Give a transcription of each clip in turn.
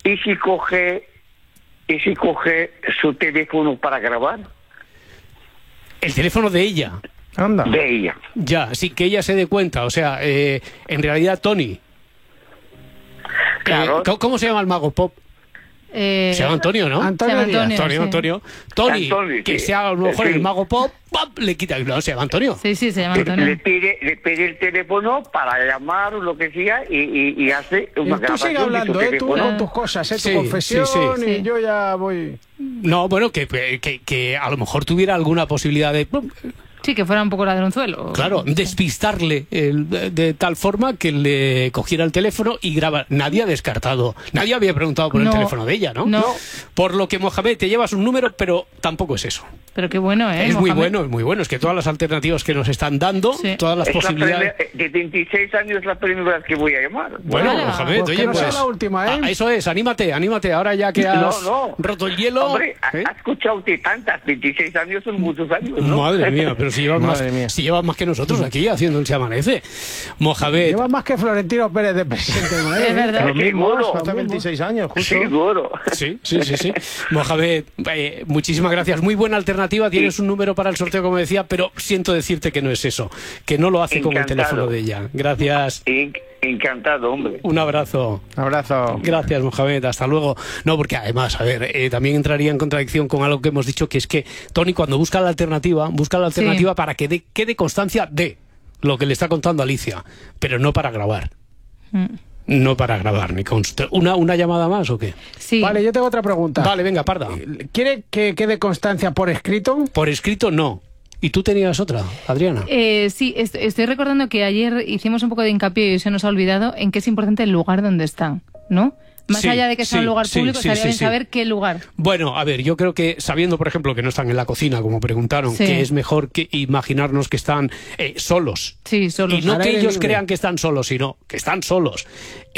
¿Y si coge su teléfono para grabar? El teléfono de ella. Anda. De ella. Ya, sí, que ella se dé cuenta. O sea, en realidad, Tony. Claro. ¿Cómo se llama el mago pop? Se llama Antonio, ¿no? Antonio Díaz. Antonio. Tony, Antonio, que sí. sea a lo mejor Sí. el mago pop, ¡pap! Le quita. No, se llama Antonio. Sí, se llama Antonio. Le pide el teléfono para llamar o lo que sea y hace Y una tú grabación sigue hablando, de su tú teléfono. con tus cosas, Sí, tu confesión, sí, sí. y yo ya voy... No, bueno, que a lo mejor tuviera alguna posibilidad de... Sí, que fuera un poco ladronzuelo. Claro, despistarle de tal forma que le cogiera el teléfono y grabar. Nadie ha descartado, nadie había preguntado por el No. teléfono de ella, ¿no? No. Por lo que, Mohamed, te llevas un número, pero tampoco es eso. Pero qué bueno, ¿eh? Es muy Mohamed? bueno, es muy bueno. Es que todas las alternativas que nos están dando, Sí. todas las Es la posibilidades... de 26 años la primera vez que voy a llamar. Bueno, Vale. Mohamed, Pues que oye, no sea la última, ¿eh? Eso es, anímate. Ahora ya que has No. roto el hielo... Hombre, ¿eh? ha escuchado usted tantas, 26 años son muchos años, ¿no? Madre mía, pero si llevas Madre mía. si llevas más que nosotros aquí haciendo el Se Amanece. Mohamed, Lleva más que Florentino Pérez de presidente de Madrid. Es verdad. Lo mismo, Seguro. hasta 26 años, justo. Seguro. sí. Mohamed, muchísimas gracias. Muy buena alternativa. Tienes un número para el sorteo, como decía, pero siento decirte que no es eso, que no lo hace con el Encantado. teléfono de ella. Gracias. Encantado, hombre. Un abrazo. Abrazo. Gracias, Mohamed. Hasta luego. No, porque además, a ver, también entraría en contradicción con algo que hemos dicho, que es que Tony, cuando busca la alternativa Sí. para que quede constancia de lo que le está contando Alicia, pero no para grabar. No para grabar, ni consta. ¿Una llamada más o qué? Sí. Vale, yo tengo otra pregunta. Vale, venga, parda. ¿Quiere que quede constancia por escrito? Por escrito, no. ¿Y tú tenías otra, Adriana? Sí, estoy recordando que ayer hicimos un poco de hincapié y se nos ha olvidado en que es importante el lugar donde están, ¿no? Más Sí, allá de que sea un sí, lugar sí, público, sí, estaría sí, bien sí. saber qué lugar. Bueno, a ver, yo creo que sabiendo, por ejemplo, que no están en la cocina, como preguntaron, Sí. que es mejor que imaginarnos que están solos. Sí, solo. Y no Al que aire ellos libre. crean que están solos, sino que están solos.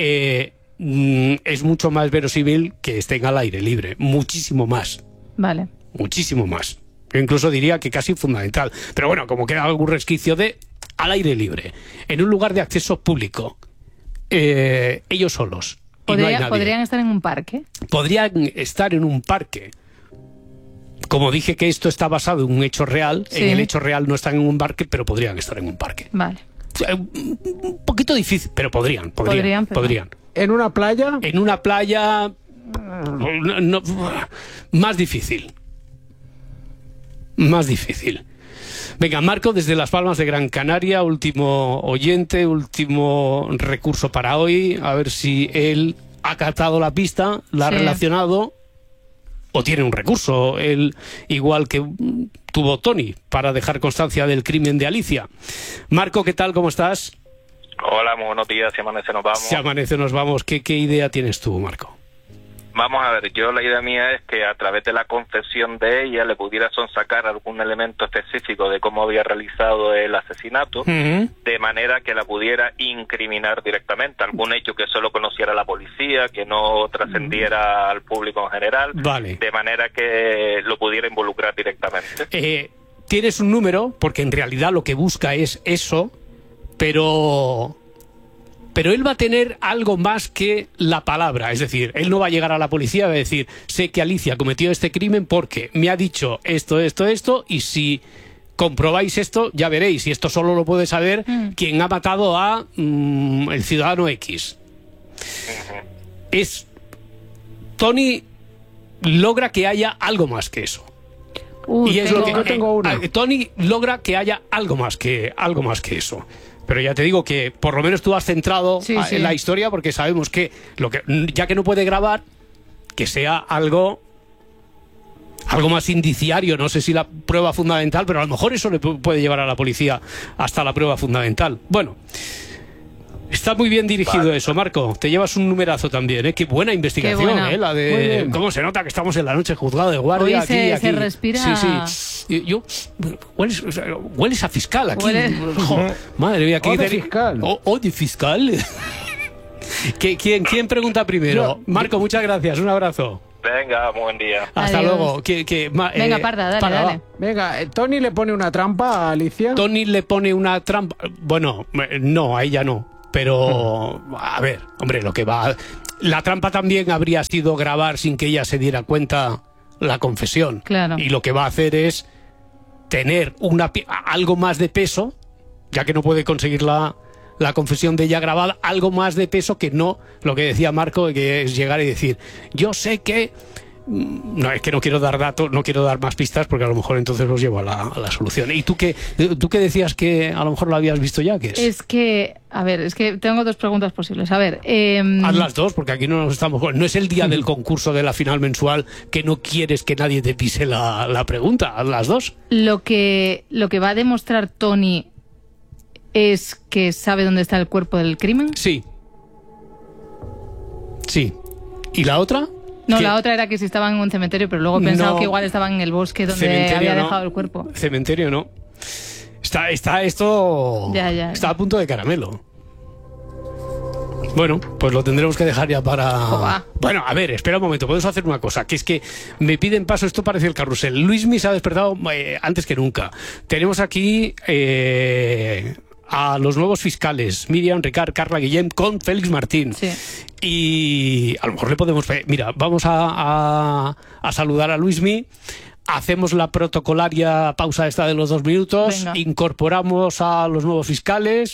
Es mucho más verosímil que estén al aire libre. Muchísimo más. Vale. Muchísimo más. Yo incluso diría que casi fundamental. Pero bueno, como queda algún resquicio de al aire libre, en un lugar de acceso público, ellos solos. Y no hay nadie. ¿Podrían estar en un parque? Podrían estar en un parque. Como dije que esto está basado en un hecho real, Sí. en el hecho real no están en un parque, pero podrían estar en un parque. Vale. Un poquito difícil, pero podrían. Podrían, pero- ¿En una playa? En una playa más difícil. Más difícil. Venga, Marco, desde Las Palmas de Gran Canaria, último oyente, último recurso para hoy. A ver si él ha captado la pista, la ha Sí. relacionado o tiene un recurso, él igual que tuvo Tony, para dejar constancia del crimen de Alicia. Marco, ¿qué tal? ¿Cómo estás? Hola, muy buenos días. Si amanece nos vamos. Si amanece nos vamos. ¿Qué idea tienes tú, Marco? Vamos a ver, yo la idea mía es que a través de la confesión de ella le pudiera sonsacar algún elemento específico de cómo había realizado el asesinato, de manera que la pudiera incriminar directamente, algún hecho que solo conociera la policía, que no trascendiera al público en general, Vale. de manera que lo pudiera involucrar directamente. Tienes un número, porque en realidad lo que busca es eso, pero él va a tener algo más que la palabra. Es decir, él no va a llegar a la policía y va a decir, sé que Alicia cometió este crimen porque me ha dicho esto, y si comprobáis esto, ya veréis. Y esto solo lo puede saber quien ha matado a el ciudadano X. Tony logra que haya algo más que eso. Y es lo que yo tengo una. Tony logra que haya algo más que eso. Pero ya te digo que por lo menos tú has centrado Sí, sí. en la historia, porque sabemos que ya que no puede grabar, que sea algo más indiciario. No sé si la prueba fundamental, pero a lo mejor eso le puede llevar a la policía hasta la prueba fundamental. Bueno, está muy bien dirigido eso, Marco. Te llevas un numerazo también, ¿eh? Qué buena investigación, Qué buena. La Muy de bien. cómo se nota que estamos en la noche juzgado de guardia. Hoy se aquí. respira- Sí. Hueles a fiscal aquí. Huele- Jo, madre mía, O de dice- fiscal. O de fiscal. ¿Quién pregunta primero? Marco, muchas gracias. Un abrazo. Venga, muy buen día. Hasta Adiós. luego. Venga, Parda, dale, va. dale. Venga, Tony le pone una trampa a Alicia. Tony le pone una trampa. Bueno, no, a ella no. Pero, a ver, hombre, lo que va. La trampa también habría sido grabar sin que ella se diera cuenta la confesión. Claro. Y lo que va a hacer es tener algo más de peso, ya que no puede conseguir la confesión de ella grabada, algo más de peso que no lo que decía Marco, que es llegar y decir, yo sé que... No, es que no quiero dar datos, no quiero dar más pistas porque a lo mejor entonces los llevo a la solución. ¿Y tú qué decías que a lo mejor lo habías visto ya? ¿Qué es? Es que tengo dos preguntas posibles. A ver, haz las dos, porque aquí no nos estamos... No es el día del concurso de la final mensual que no quieres que nadie te pise la pregunta. Haz las dos. Lo que va a demostrar Tony es que sabe dónde está el cuerpo del crimen. Sí. ¿Y la otra? No, la otra era que si estaban en un cementerio, pero luego he pensado que igual estaban en el bosque donde había dejado el cuerpo. Cementerio no. Está esto... Ya. Está a punto de caramelo. Bueno, pues lo tendremos que dejar ya para... Bueno, a ver, espera un momento, podemos hacer una cosa, que es que me piden paso, esto parece el carrusel. Luismi se ha despertado antes que nunca. Tenemos aquí... a los nuevos fiscales, Miriam, Ricard, Carla, Guillem, con Félix Martín. Sí. Y a lo mejor le podemos... Mira, vamos a saludar a Luismi, hacemos la protocolaria pausa esta de los 2 minutos, Venga. Incorporamos a los nuevas fiscales,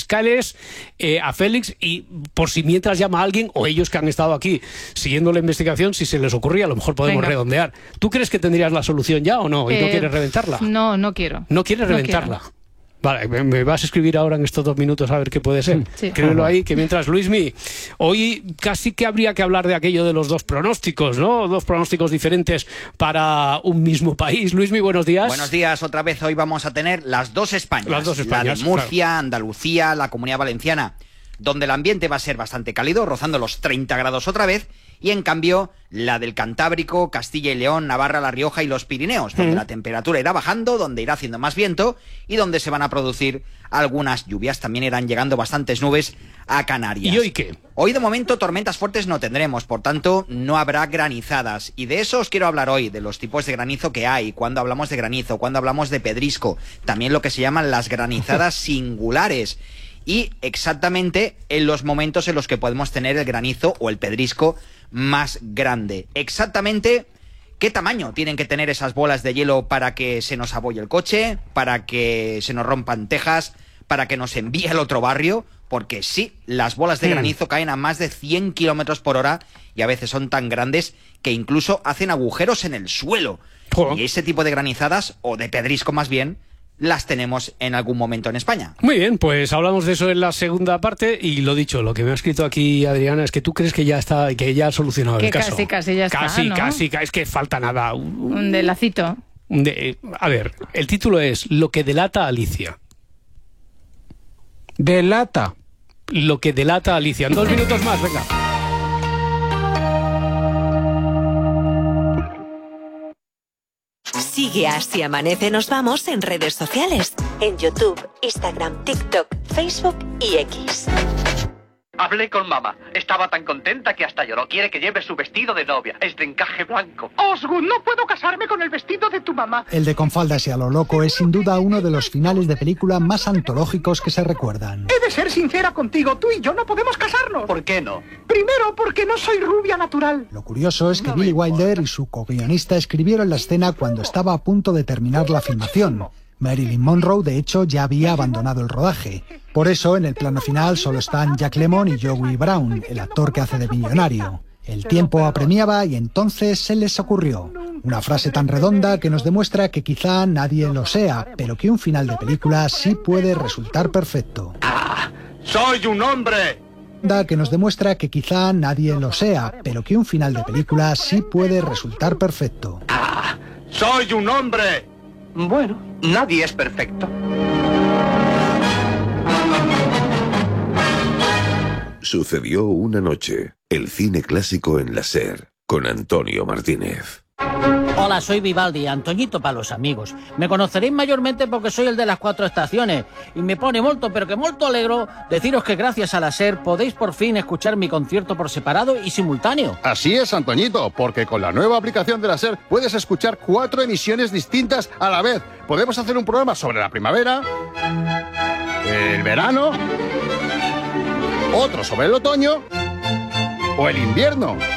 a Félix, y por si mientras llama a alguien, o ellos que han estado aquí siguiendo la investigación, si se les ocurría, a lo mejor podemos redondear. ¿Tú crees que tendrías la solución ya o no? ¿Y no quieres reventarla? No quiero. ¿No quieres reventarla? Vale, me vas a escribir ahora en estos 2 minutos a ver qué puede ser. Sí. Escríbelo ahí, que mientras, Luismi, hoy casi que habría que hablar de aquello de los 2 pronósticos, ¿no? 2 pronósticos diferentes para un mismo país. Luismi, buenos días. Buenos días, otra vez hoy vamos a tener las 2 Españas. Las 2 Españas, la de Murcia, claro. Andalucía, la Comunidad Valenciana, donde el ambiente va a ser bastante cálido, rozando los 30 grados otra vez, y en cambio la del Cantábrico, Castilla y León, Navarra, La Rioja y los Pirineos, donde la temperatura irá bajando, donde irá haciendo más viento y donde se van a producir algunas lluvias. También irán llegando bastantes nubes a Canarias. ¿Y hoy qué? Hoy de momento tormentas fuertes no tendremos, por tanto no habrá granizadas. Y de eso os quiero hablar hoy, de los tipos de granizo que hay, cuando hablamos de granizo, cuando hablamos de pedrisco, también lo que se llaman las granizadas singulares. Y exactamente en los momentos en los que podemos tener el granizo o el pedrisco más grande. Exactamente qué tamaño tienen que tener esas bolas de hielo para que se nos abolle el coche, para que se nos rompan tejas, para que nos envíe al otro barrio, porque sí, las bolas de granizo caen a más de 100 kilómetros por hora y a veces son tan grandes que incluso hacen agujeros en el suelo. Y ese tipo de granizadas, o de pedrisco más bien, las tenemos en algún momento en España. Muy bien, pues hablamos de eso en la segunda parte y lo dicho, lo que me ha escrito aquí Adriana es que tú crees que ya está, que ya ha solucionado el caso. Casi ya está, Casi, ¿no? es que falta nada. Un delacito. A ver, el título es Lo que delata a Alicia. Delata. Lo que delata a Alicia. En 2 minutos más, venga. Sigue a Si Amanece Nos Vamos en redes sociales, en YouTube, Instagram, TikTok, Facebook y X. Hablé con mamá. Estaba tan contenta que hasta lloró. Quiere que lleve su vestido de novia. Es de encaje blanco. Osgood, no puedo casarme con el vestido de tu mamá. El de Con faldas y a lo loco es sin duda uno de los finales de película más antológicos que se recuerdan. He de ser sincera contigo. Tú y yo no podemos casarnos. ¿Por qué no? Primero, porque no soy rubia natural. Lo curioso es que Billy Wilder y su co-guionista escribieron la escena cuando estaba a punto de terminar la filmación. Marilyn Monroe, de hecho, ya había abandonado el rodaje. Por eso, en el plano final solo están Jack Lemmon y Joey Brown, el actor que hace de millonario. El tiempo apremiaba y entonces se les ocurrió una frase tan redonda que nos demuestra que quizá nadie lo sea, pero que un final de película sí puede resultar perfecto. ¡Ah! ¡Soy un hombre! Que nos demuestra que quizá nadie lo sea, pero que un final de película sí puede resultar perfecto. ¡Ah! ¡Soy un hombre! Bueno, nadie es perfecto. Sucedió una noche. El cine clásico en la SER, con Antonio Martínez. Hola, soy Vivaldi, Antoñito para los amigos. Me conoceréis mayormente porque soy el de las 4 estaciones. Y me pone molto, pero que molto alegro, deciros que gracias a la SER podéis por fin escuchar mi concierto por separado y simultáneo. Así es, Antoñito, porque con la nueva aplicación de la SER puedes escuchar 4 emisiones distintas a la vez. Podemos hacer un programa sobre la primavera, el verano, otro sobre el otoño o el invierno.